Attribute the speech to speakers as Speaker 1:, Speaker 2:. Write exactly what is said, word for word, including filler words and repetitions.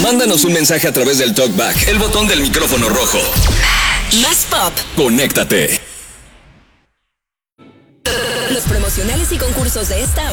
Speaker 1: Mándanos un mensaje a través del TalkBack, el botón del micrófono rojo.
Speaker 2: Más pop.
Speaker 1: Conéctate.
Speaker 2: Los promocionales y concursos de esta